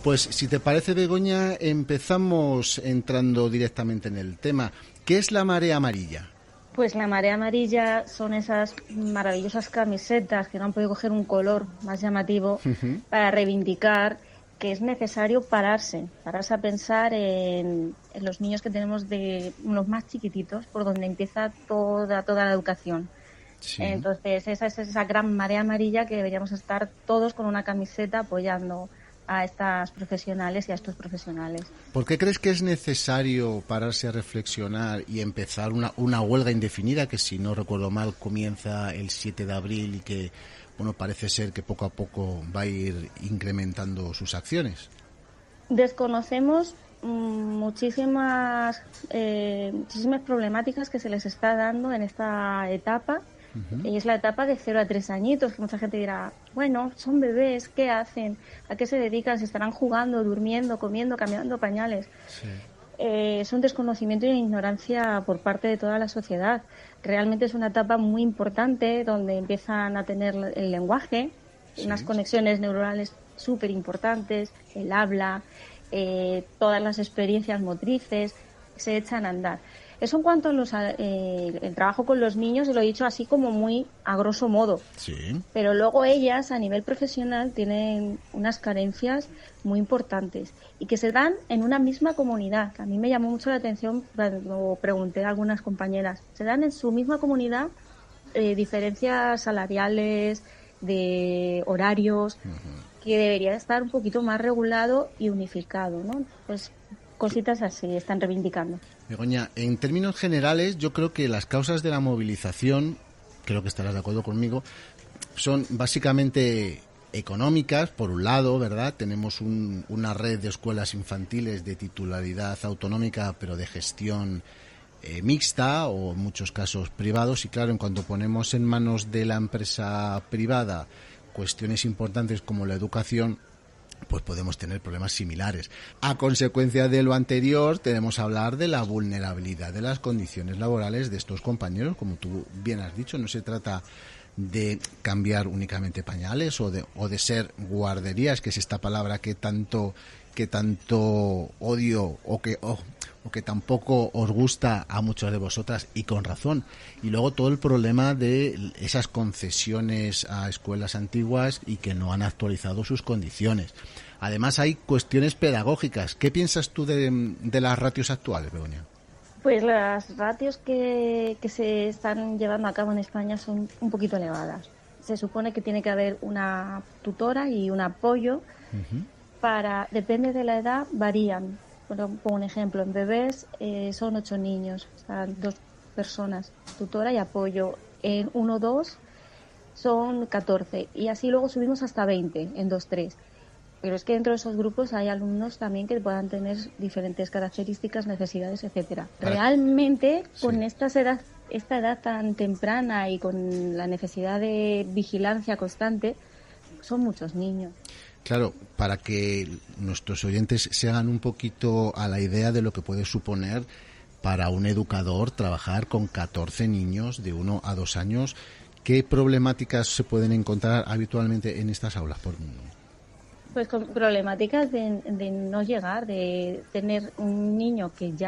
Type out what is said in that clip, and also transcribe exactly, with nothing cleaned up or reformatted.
Pues si te parece, Begoña, empezamos entrando directamente en el tema. ¿Qué es la marea amarilla? Pues la marea amarilla son esas maravillosas camisetas que no han podido coger un color más llamativo uh-huh. para reivindicar que es necesario pararse, pararse a pensar en, en los niños que tenemos de los más chiquititos, por donde empieza toda toda la educación. Sí. Entonces esa es esa gran marea amarilla que deberíamos estar todos con una camiseta apoyando a estas profesionales y a estos profesionales. ¿Por qué crees que es necesario pararse a reflexionar y empezar una, una huelga indefinida que, si no recuerdo mal, comienza el siete de abril y que, bueno, parece ser que poco a poco va a ir incrementando sus acciones? Desconocemos mmm, muchísimas, eh, muchísimas problemáticas que se les está dando en esta etapa. Uh-huh. Y es la etapa de cero a tres añitos, que mucha gente dirá, bueno, son bebés, ¿qué hacen? ¿A qué se dedican? ¿Se estarán jugando, durmiendo, comiendo, cambiando pañales? Sí. Eh, es un desconocimiento y una ignorancia por parte de toda la sociedad. Realmente es una etapa muy importante donde empiezan a tener el lenguaje, sí. unas conexiones neuronales súper importantes, el habla, eh, todas las experiencias motrices se echan a andar. Eso en cuanto a los, eh, el trabajo con los niños, lo he dicho así como muy a grosso modo. Sí. Pero luego ellas, a nivel profesional, tienen unas carencias muy importantes y que se dan en una misma comunidad. A mí me llamó mucho la atención cuando pregunté a algunas compañeras. Se dan en su misma comunidad eh, diferencias salariales, de horarios, uh-huh. que debería estar un poquito más regulado y unificado, ¿no? Pues cositas así están reivindicando. Begoña, en términos generales, yo creo que las causas de la movilización, creo que estarás de acuerdo conmigo, son básicamente económicas, por un lado, ¿verdad? Tenemos un, una red de escuelas infantiles de titularidad autonómica, pero de gestión eh, mixta o en muchos casos privados, y claro, en cuanto ponemos en manos de la empresa privada cuestiones importantes como la educación, pues podemos tener problemas similares. A consecuencia de lo anterior, tenemos que hablar de la vulnerabilidad de las condiciones laborales de estos compañeros. Como tú bien has dicho, no se trata de cambiar únicamente pañales o de, o de ser guarderías, que es esta palabra que tanto que tanto odio o que o, o que tampoco os gusta a muchas de vosotras, y con razón. Y luego todo el problema de esas concesiones a escuelas antiguas y que no han actualizado sus condiciones. Además hay cuestiones pedagógicas. ¿Qué piensas tú de, de las ratios actuales, Begoña? Pues las ratios que, que se están llevando a cabo en España son un poquito elevadas. Se supone que tiene que haber una tutora y un apoyo. Uh-huh. Para, depende de la edad, varían. Bueno, pongo un ejemplo, en bebés eh, son ocho niños, o sea, dos personas, tutora y apoyo. En uno o dos son catorce y así luego subimos hasta veinte en dos tres. Pero es que dentro de esos grupos hay alumnos también que puedan tener diferentes características, necesidades, etcétera. Realmente, sí. con esta edad, esta edad tan temprana y con la necesidad de vigilancia constante, son muchos niños. Claro, para que nuestros oyentes se hagan un poquito a la idea de lo que puede suponer para un educador trabajar con catorce niños de uno a dos años, ¿qué problemáticas se pueden encontrar habitualmente en estas aulas? Por... Pues con problemáticas de, de no llegar, de tener un niño que ya